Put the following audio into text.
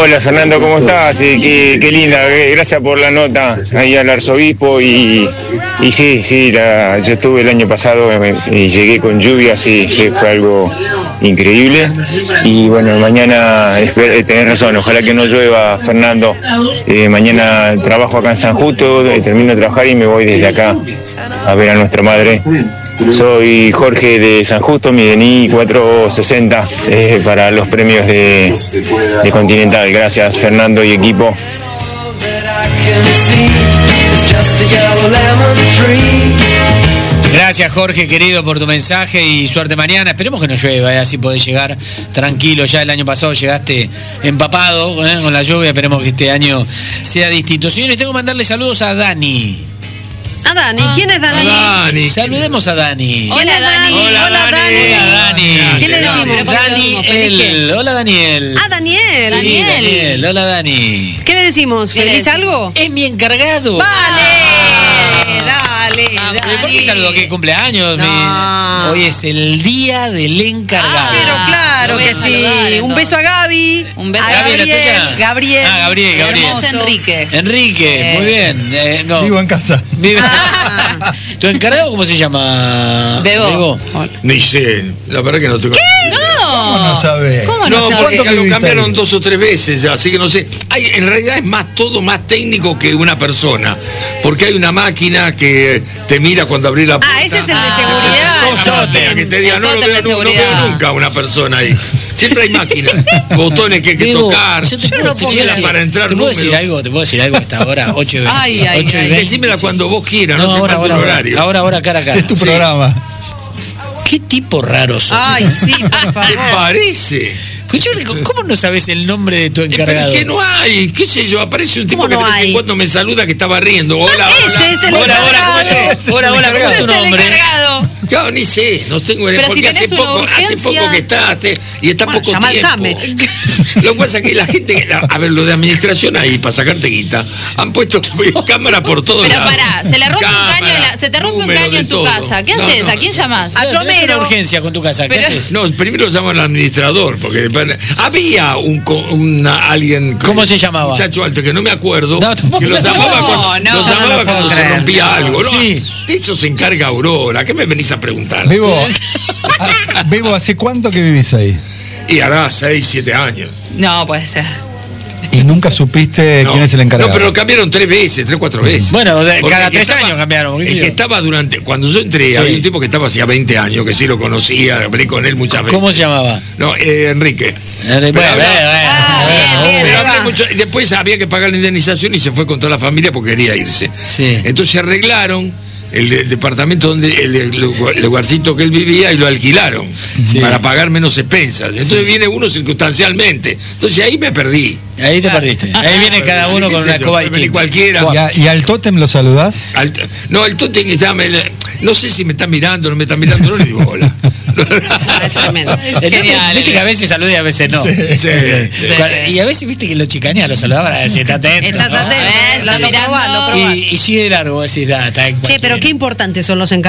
Hola Fernando, ¿cómo estás? Qué linda, gracias por la nota ahí al arzobispo y sí, yo estuve el año pasado y llegué con lluvia, sí, fue algo increíble y bueno, mañana, tenés razón, ojalá que no llueva Fernando, mañana trabajo acá en San Justo, termino de trabajar y me voy desde acá a ver a nuestra madre. Soy Jorge de San Justo, mi DNI 460 para los premios de Continental. Gracias Fernando y equipo. Gracias Jorge querido por tu mensaje y suerte mañana. Esperemos que no llueva, así podés llegar tranquilo. Ya el año pasado llegaste empapado con la lluvia. Esperemos que este año sea distinto. Señores, tengo que mandarle saludos a Dani. A Dani, ¿quién es Dani? Dani, saludemos a Dani. Hola Dani. Hola Dani. ¿Qué le decimos? Daniel. Hola Daniel. Ah, Daniel. Sí, Daniel. Hola Dani. ¿Qué le decimos? ¿Feliz algo? Es mi encargado. Dale. ¿Por qué saludo? ¿Qué cumpleaños? No. Hoy es el día del encargado. Pero claro que sí. Un beso a Gaby. Un beso a Gaby, ¿la Gabriel. tuya? Gabriel. Hermoso. Enrique, muy bien. No. Vivo en casa. ¿Tu encargado cómo se llama? Bebo. Ni sé, la verdad que no tengo. ¿Cómo no sabés? ¿Cómo No, no sabés? porque lo vivís cambiaron ahí? 2 o 3 veces ya, así que no sé. En realidad es todo más técnico que una persona, porque hay una máquina que te mira cuando abrís la puerta. Ese es el de seguridad. Tótem, que te diga, no tótem de veo seguridad. nunca a una persona ahí. Siempre hay máquinas, botones que hay que Bebo, tocar, yo te puedo filas decir- para entrar ¿Te puedo decir números. algo? ¿Te puedo decir algo a esta hora? 8 y 20. Ay, 8 y 20. Decímela cuando vos quieras, no, No, se falta un horario. ahora, cara a cara. Es tu Sí. programa. ¿Qué tipo raro sos? Ay, sí, por ¿Te favor. parece? Escuchame, ¿cómo no sabes el nombre de tu Pero encargado? es que no hay, qué sé yo, aparece un tipo ¿Cómo que no de vez en hay? cuando me saluda que estaba riendo. Hola, Ese es el Hola, encargado. ¿cómo es tu nombre? Claro, ni sé, no tengo idea, Pero porque si tenés hace una poco urgencia. que estás y está Bueno, poco llama al tiempo. SAME. Lo que pasa es que la gente, a ver, lo de administración ahí, para sacarte guita, han puesto cámara por todos Pero lados. pará, se le rompe un Cámara, caño, se te rompe un número caño de en tu todo. casa. ¿Qué No, haces? no, ¿A quién no. llamás? Al plomero. Tenés una urgencia con tu casa. ¿Qué Pero- haces? No, primero llaman al administrador, porque había alguien. ¿Cómo se llamaba? Muchacho alto, que no me acuerdo. No, tampoco que lo se llamaba llama. cuando, No, lo llamaba no lo cuando puedo se creer. rompía algo. ¿No? Sí. De eso se encarga Aurora. ¿Qué me venís a preguntar? Bebo, ¿hace cuánto que vivís ahí? Y hará 6, 7 años. No, puede ser. Y nunca supiste quién es el encargado. No, pero lo cambiaron 3 veces, 3, 4 veces. Bueno, Porque cada el que 3 estaba- años cambiaron. El que estaba cuando yo entré, Sí. había un tipo que estaba hacía 20 años, que sí lo conocía, hablé con él muchas veces. ¿Cómo se llamaba? No, Enrique. Bueno, Pero bien, hablé ahí va. mucho, y después había que pagar la indemnización y se fue con toda la familia porque quería irse. Sí. Entonces arreglaron el departamento donde el lugarcito que él vivía y lo alquilaron Sí. para pagar menos expensas. Entonces viene uno circunstancialmente. Entonces ahí me perdí. Ahí te perdiste. Ahí viene cada uno ¿Qué con sé una yo? escoba Puede venir distinta. cualquiera. ¿Y al tótem lo saludás? No, el tótem que llama, no sé si me está mirando o no me está mirando, no le digo hola. Es tremendo. Genial. Viste que a veces saluda y a veces no. Sí. Y a veces viste que lo chicanea, lo saludaba para decir, está atento. Estás ¿no? atento. Lo Lo mirando. probás, lo probás. Y sigue de largo, decís, está Che, pero qué importantes son los encargados.